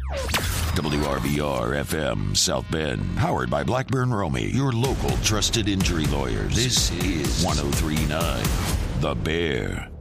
WRBR FM South Bend, powered by Blackburn Romy, your local trusted injury lawyers. This is 103.9 The Bear.